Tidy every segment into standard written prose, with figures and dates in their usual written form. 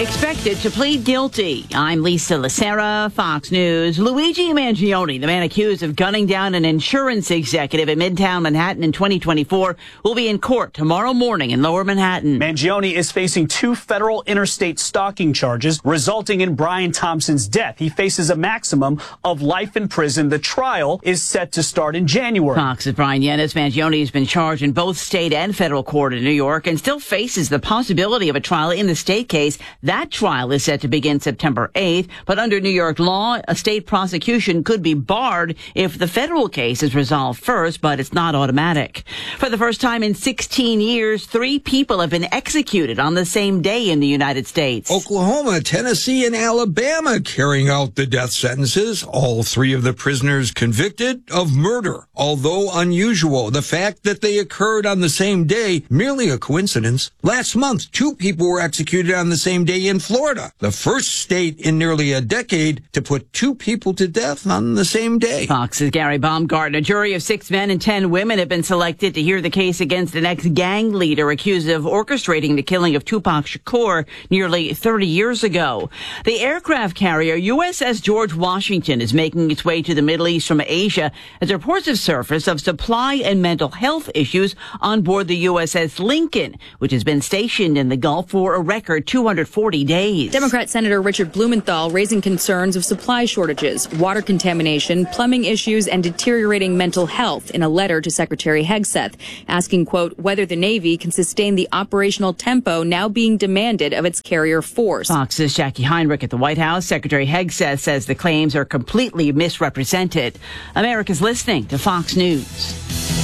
expected to plead guilty. I'm Lisa Lacera, Fox News. Luigi Mangione, the man accused of gunning down an insurance executive in Midtown Manhattan in 2024, will be in court tomorrow morning in Lower Manhattan. Mangione is facing 2 federal interstate stalking charges resulting in Brian Thompson's death. He faces a maximum of life in prison. The trial is set to start in January. Fox's Brian Yennis. Mangione has been charged in both state and federal court in New York and still faces the possibility of a trial in the state case. That trial is set to begin September 8th, but under New York law, a state prosecution could be barred if the federal case is resolved first, but it's not automatic. For the first time in 16 years, 3 people have been executed on the same day in the United States. Oklahoma, Tennessee, and Alabama carrying out the death sentences. All 3 of the prisoners convicted of murder. Although unusual, the fact that they occurred on the same day, merely a coincidence. Last month, 2 people were executed on the same day in Florida, the first state in nearly a decade to put 2 people to death on the same day. Fox's Gary Baumgarten. A jury of 6 men and 10 women have been selected to hear the case against an ex-gang leader accused of orchestrating the killing of Tupac Shakur nearly 30 years ago. The aircraft carrier USS George Washington is making its way to the Middle East from Asia as reports have surfaced of supply and mental health issues on board the USS Lincoln, which has been stationed in the Gulf for a record 240 days. Democrat Senator Richard Blumenthal raising concerns of supply shortages, water contamination, plumbing issues, and deteriorating mental health in a letter to Secretary Hegseth, asking, quote, whether the Navy can sustain the operational tempo now being demanded of its carrier force. Fox's Jackie Heinrich at the White House. Secretary Hegseth says the claims are completely misrepresented. America's listening to Fox News.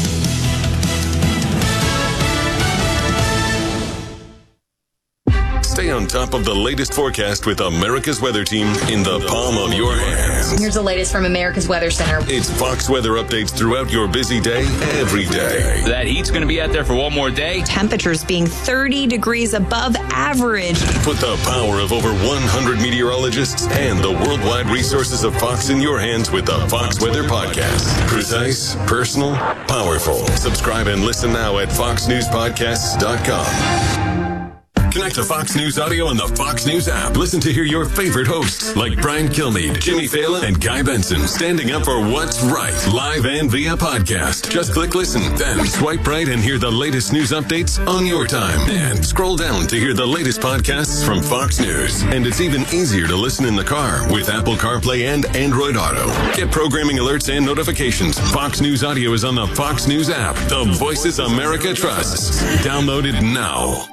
Stay on top of the latest forecast with America's Weather Team in the palm of your hands. Here's the latest from America's Weather Center. It's Fox weather updates throughout your busy day, every day. That heat's going to be out there for one more day. Temperatures being 30 degrees above average. Put the power of over 100 meteorologists and the worldwide resources of Fox in your hands with the Fox Weather Podcast. Precise, personal, powerful. Subscribe and listen now at foxnewspodcasts.com. Connect to Fox News Audio on the Fox News app. Listen to hear your favorite hosts like Brian Kilmeade, Jimmy Fallon, and Guy Benson standing up for what's right, live and via podcast. Just click listen, then swipe right and hear the latest news updates on your time. And scroll down to hear the latest podcasts from Fox News. And it's even easier to listen in the car with Apple CarPlay and Android Auto. Get programming alerts and notifications. Fox News Audio is on the Fox News app. The voices America trusts. Download it now.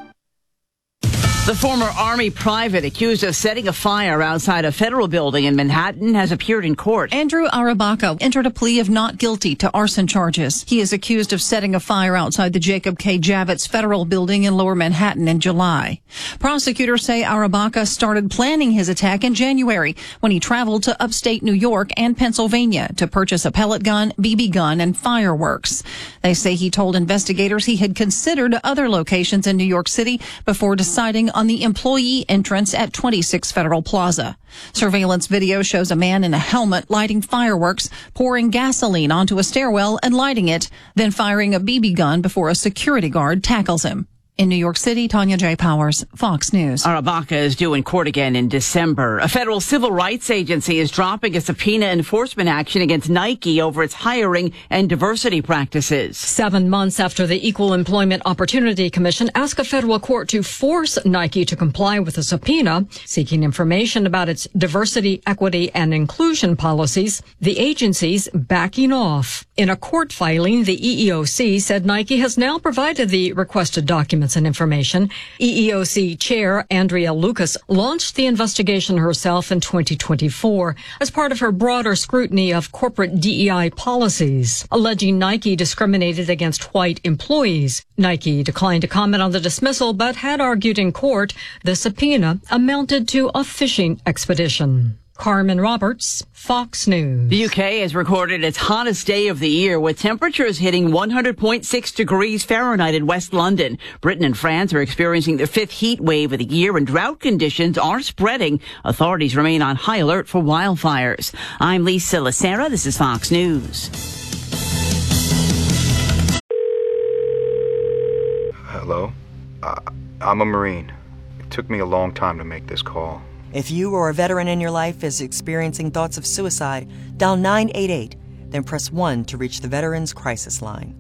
The former Army private accused of setting a fire outside a federal building in Manhattan has appeared in court. Andrew Arabaka entered a plea of not guilty to arson charges. He is accused of setting a fire outside the Jacob K. Javits Federal Building in Lower Manhattan in July. Prosecutors say Arabaka started planning his attack in January when he traveled to upstate New York and Pennsylvania to purchase a pellet gun, BB gun, and fireworks. They say he told investigators he had considered other locations in New York City before deciding on the employee entrance at 26 Federal Plaza. Surveillance video shows a man in a helmet lighting fireworks, pouring gasoline onto a stairwell and lighting it, then firing a BB gun before a security guard tackles him. In New York City, Tanya J. Powers, Fox News. Arabaka is due in court again in December. A federal civil rights agency is dropping a subpoena enforcement action against Nike over its hiring and diversity practices. 7 months after the Equal Employment Opportunity Commission asked a federal court to force Nike to comply with a subpoena seeking information about its diversity, equity, and inclusion policies, the agency's backing off. In a court filing, the EEOC said Nike has now provided the requested documents and information. EEOC Chair Andrea Lucas launched the investigation herself in 2024 as part of her broader scrutiny of corporate DEI policies, alleging Nike discriminated against white employees. Nike declined to comment on the dismissal, but had argued in court the subpoena amounted to a fishing expedition. Carmen Roberts, Fox News. The UK has recorded its hottest day of the year with temperatures hitting 100.6 degrees Fahrenheit in West London. Britain and France are experiencing their 5th heat wave of the year and drought conditions are spreading. Authorities remain on high alert for wildfires. I'm Lisa Lacera. This is Fox News. Hello? I'm a Marine. It took me a long time to make this call. If you or a veteran in your life is experiencing thoughts of suicide, dial 988, then press 1 to reach the Veterans Crisis Line.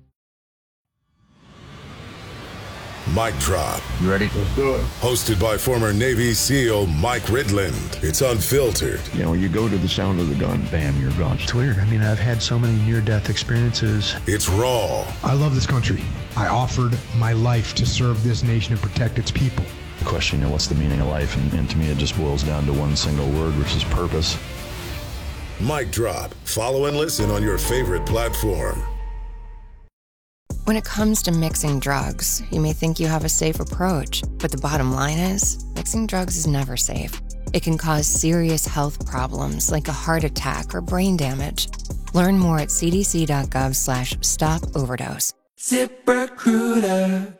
Mic Drop. You ready? Let's do it. Hosted by former Navy SEAL Mike Ridland. It's unfiltered. You know, you go to the sound of the gun, bam, you're gone. It's weird. I mean, I've had so many near-death experiences. It's raw. I love this country. I offered my life to serve this nation and protect its people. The question, you know, what's the meaning of life? And to me, it just boils down to one single word, which is purpose. Mic Drop. Follow and listen on your favorite platform. When it comes to mixing drugs, you may think you have a safe approach, but the bottom line is, mixing drugs is never safe. It can cause serious health problems like a heart attack or brain damage. Learn more at cdc.gov/stop-overdose. ZipRecruiter.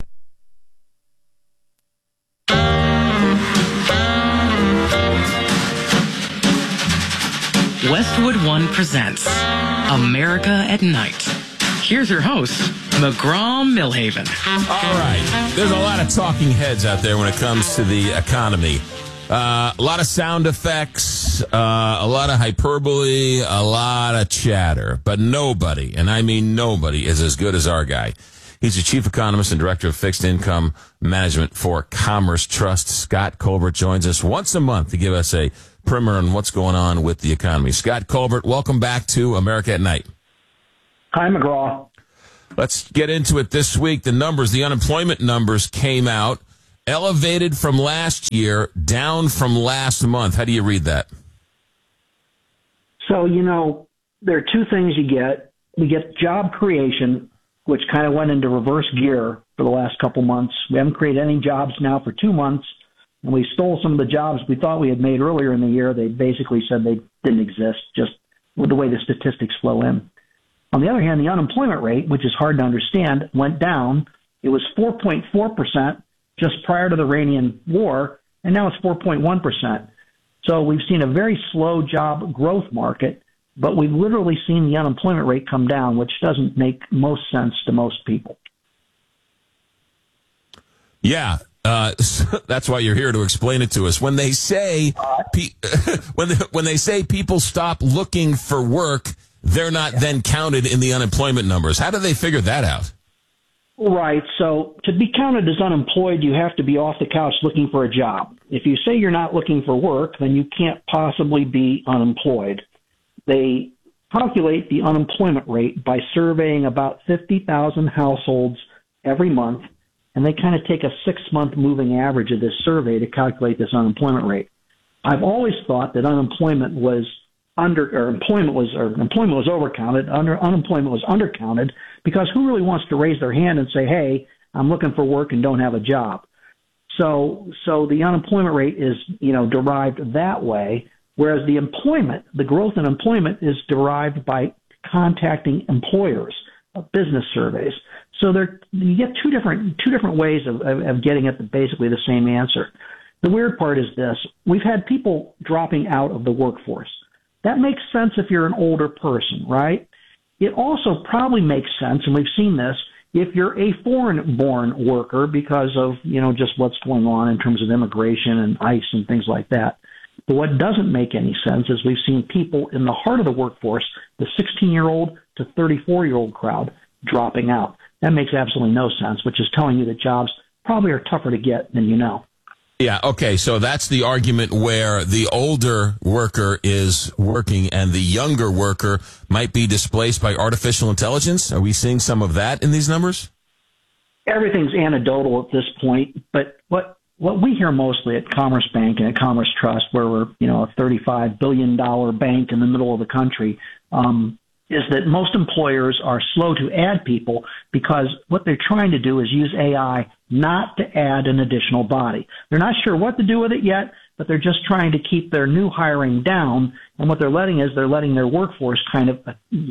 Westwood One presents America at Night. Here's your host, McGraw-Milhaven. All right. There's a lot of talking heads out there when it comes to the economy. A lot of sound effects, a lot of hyperbole, a lot of chatter. But nobody, and I mean nobody, is as good as our guy. He's the chief economist and director of fixed income management for Commerce Trust. Scott Colbert joins us once a month to give us a primer on what's going on with the economy. Scott Colbert, welcome back to America at Night. Hi, McGraw. Let's get into it this week. The unemployment numbers came out, elevated from last year, down from last month. How do you read that? So, you know, there are two things you get. We get job creation, which kind of went into reverse gear for the last couple months. We haven't created any jobs now for 2 months, and we stole some of the jobs we thought we had made earlier in the year. They basically said they didn't exist, just with the way the statistics flow in. On the other hand, the unemployment rate, which is hard to understand, went down. It was 4.4% just prior to the Iranian war, and now it's 4.1%. So we've seen a very slow job growth market, but we've literally seen the unemployment rate come down, which doesn't make most sense to most people. Yeah. That's why you're here to explain it to us. When they say when they say people stop looking for work, they're not then counted in the unemployment numbers. How do they figure that out? Right. So to be counted as unemployed, you have to be off the couch looking for a job. If you say you're not looking for work, then you can't possibly be unemployed. They calculate the unemployment rate by surveying about 50,000 households every month, and they kind of take a 6-month moving average of this survey to calculate this unemployment rate. I've always thought that unemployment was employment was overcounted, unemployment was undercounted, because who really wants to raise their hand and say, hey, I'm looking for work and don't have a job? So the unemployment rate is, derived that way, whereas the growth in employment is derived by contacting employers, business surveys. So you get two different ways of getting at basically the same answer. The weird part is this. We've had people dropping out of the workforce. That makes sense if you're an older person, right? It also probably makes sense, and we've seen this, if you're a foreign-born worker because of, just what's going on in terms of immigration and ICE and things like that. But what doesn't make any sense is we've seen people in the heart of the workforce, the 16-year-old to 34-year-old crowd, dropping out. That makes absolutely no sense, which is telling you that jobs probably are tougher to get than you know. Yeah, okay, so that's the argument where the older worker is working and the younger worker might be displaced by artificial intelligence. Are we seeing some of that in these numbers? Everything's anecdotal at this point, but what we hear mostly at Commerce Bank and at Commerce Trust, where we're, a $35 billion bank in the middle of the country, is that most employers are slow to add people because what they're trying to do is use AI not to add an additional body. They're not sure what to do with it yet, but they're just trying to keep their new hiring down. And what they're letting their workforce kind of,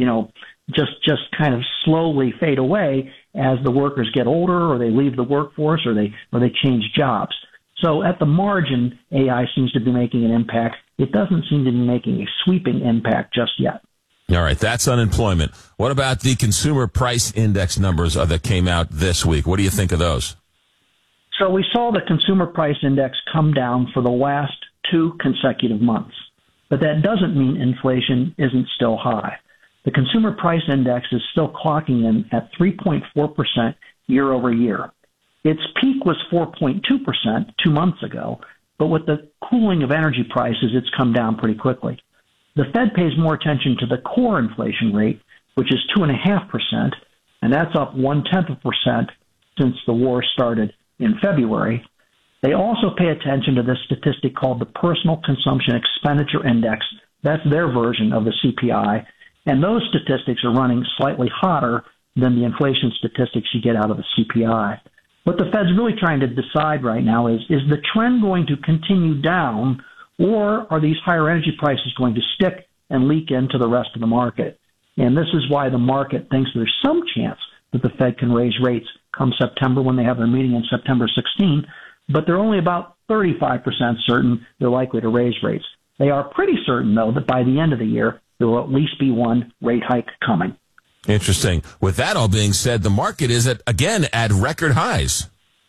just kind of slowly fade away as the workers get older or they leave the workforce or they change jobs. So at the margin, AI seems to be making an impact. It doesn't seem to be making a sweeping impact just yet. All right, that's unemployment. What about the consumer price index numbers that came out this week? What do you think of those? So we saw the consumer price index come down for the last 2 consecutive months, but that doesn't mean inflation isn't still high. The consumer price index is still clocking in at 3.4% year over year. Its peak was 4.2% 2 months ago, but with the cooling of energy prices, it's come down pretty quickly. The Fed pays more attention to the core inflation rate, which is 2.5%, and that's up 0.1% since the war started in February. They also pay attention to this statistic called the Personal Consumption Expenditure Index. That's their version of the CPI, and those statistics are running slightly hotter than the inflation statistics you get out of the CPI. What the Fed's really trying to decide right now is the trend going to continue down, or are these higher energy prices going to stick and leak into the rest of the market? And this is why the market thinks there's some chance that the Fed can raise rates come September when they have their meeting in September 16, but they're only about 35% certain they're likely to raise rates. They are pretty certain, though, that by the end of the year, there will at least be one rate hike coming. Interesting. With that all being said, the market is again at record highs.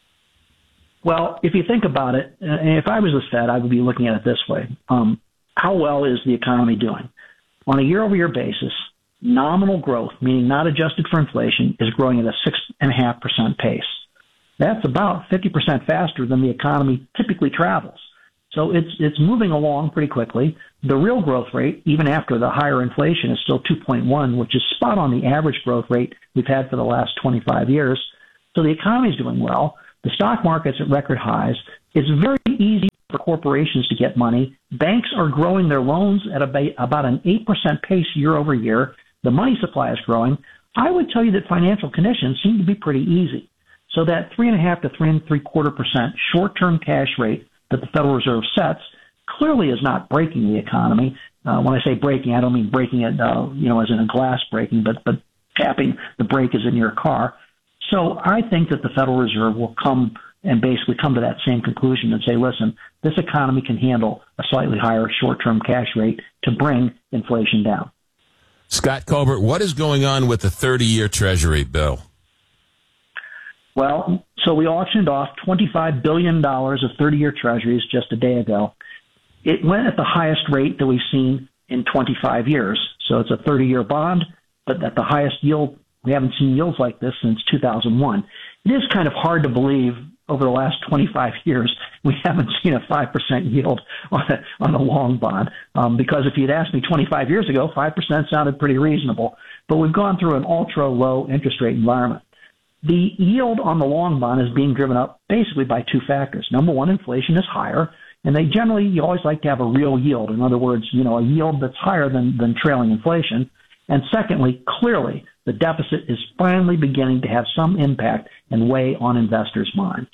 Well, if you think about it, if I was the Fed, I would be looking at it this way. How well is the economy doing? On a year-over-year basis, nominal growth, meaning not adjusted for inflation, is growing at a 6.5% pace. That's about 50% faster than the economy typically travels. So it's moving along pretty quickly. The real growth rate, even after the higher inflation, is still 2.1, which is spot on the average growth rate we've had for the last 25 years. So the economy is doing well. The stock market's at record highs. It's very easy for corporations to get money. Banks are growing their loans at about an 8% pace year over year. The money supply is growing. I would tell you that financial conditions seem to be pretty easy. So that 3.5 to 3.75% short-term cash rate that the Federal Reserve sets clearly is not breaking the economy. When I say breaking, I don't mean breaking it, as in a glass breaking, but tapping the brake as in your car. So I think that the Federal Reserve will come to that same conclusion and say, listen, this economy can handle a slightly higher short-term cash rate to bring inflation down. Scott Colbert, what is going on with the 30-year Treasury bill? Well, so we auctioned off $25 billion of 30-year Treasuries just a day ago. It went at the highest rate that we've seen in 25 years. So it's a 30-year bond, but at the highest yield. We haven't seen yields like this since 2001. It is kind of hard to believe over the last 25 years we haven't seen a 5% yield on a long bond, because if you'd asked me 25 years ago, 5% sounded pretty reasonable. But we've gone through an ultra-low interest rate environment. The yield on the long bond is being driven up basically by 2 factors. Number one, inflation is higher, and you always like to have a real yield. In other words, a yield that's higher than trailing inflation. And secondly, clearly, the deficit is finally beginning to have some impact and weigh on investors' minds.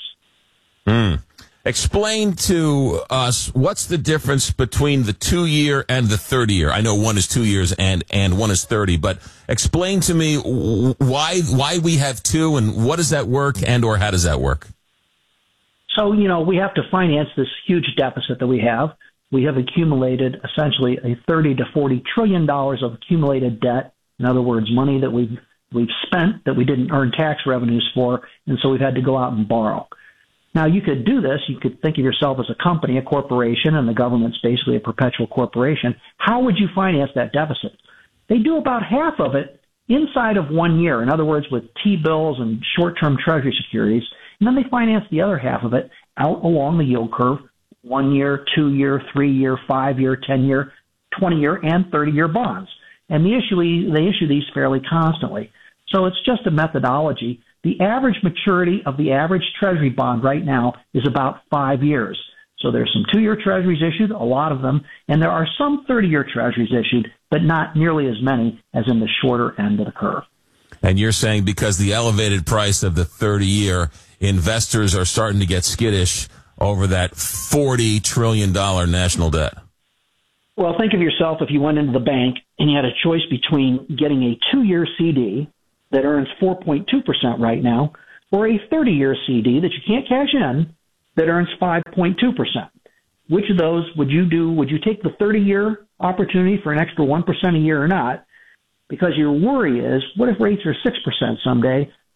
Explain to us what's the difference between the 2-year and the 30-year. I know one is 2 years and one is 30, but explain to me why we have 2 and what does that work and or how does that work? So, we have to finance this huge deficit that we have. We have accumulated essentially a $30 to $40 trillion of accumulated debt. In other words, money that we've spent that we didn't earn tax revenues for, and so we've had to go out and borrow. Now, you could do this. You could think of yourself as a company, a corporation, and the government's basically a perpetual corporation. How would you finance that deficit? They do about half of it inside of 1 year. In other words, with T-bills and short-term Treasury securities. And then they finance the other half of it out along the yield curve, 1 year, 2 year, 3 year, 5 year, 10 year, 20 year, and 30-year bonds. And they issue these fairly constantly. So it's just a methodology. The average maturity of the average Treasury bond right now is about 5 years. So there's some 2-year Treasuries issued, a lot of them, and there are some 30-year Treasuries issued, but not nearly as many as in the shorter end of the curve. And you're saying because the elevated price of the 30-year, investors are starting to get skittish over that $40 trillion national debt? Well, think of yourself if you went into the bank and you had a choice between getting a 2-year CD that earns 4.2% right now, or a 30-year CD that you can't cash in that earns 5.2%. Which of those would you do? Would you take the 30-year opportunity for an extra 1% a year or not? Because your worry is, what if rates are 6% someday?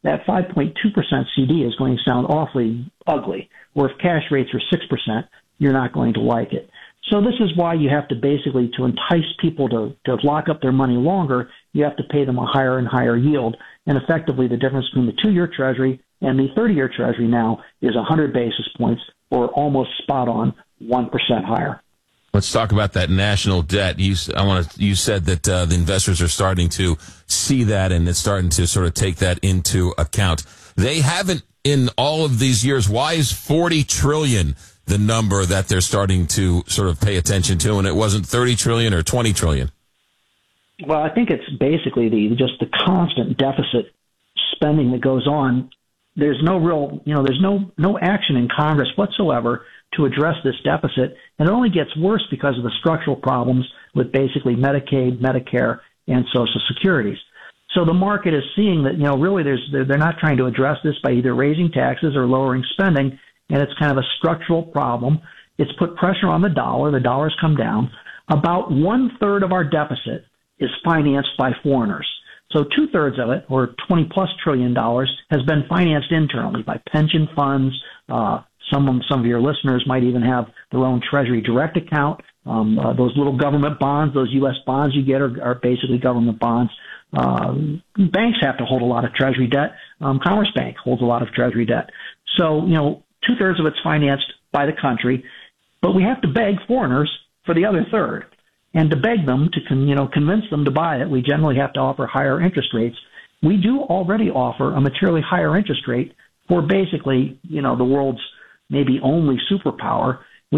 that 5.2% CD is going to sound awfully ugly. Or if cash rates are 6%, you're not going to like it. So this is why you have to basically, to entice people to lock up their money longer, you have to pay them a higher and higher yield. And effectively, the difference between the 2-year Treasury and the 30-year Treasury now is 100 basis points, or almost spot on 1% higher. Let's talk about that national debt. You said that the investors are starting to see that, and it's starting to sort of take that into account. They haven't in all of these years. Why is $40 trillion the number that they're starting to sort of pay attention to, and it wasn't $30 trillion or $20 trillion? Well, I think it's basically the constant deficit spending that goes on. There's no real, there's no action in Congress whatsoever to address this deficit, and it only gets worse because of the structural problems with basically Medicaid, Medicare, and Social Securities. So the market is seeing that, really they're not trying to address this by either raising taxes or lowering spending, and it's kind of a structural problem. It's put pressure on the dollar. The dollar's come down. About 1/3 of our deficit is financed by foreigners. So 2/3 of it, or $20+ trillion, has been financed internally by pension funds. Some of your listeners might even have their own Treasury Direct account. Those little government bonds, those U.S. bonds you get are basically government bonds. Banks have to hold a lot of Treasury debt. Commerce Bank holds a lot of Treasury debt. So, 2/3 of it's financed by the country, but we have to beg foreigners for the other third. And to beg them to, convince them to buy it, we generally have to offer higher interest rates. We do already offer a materially higher interest rate for basically, the world's maybe only superpower,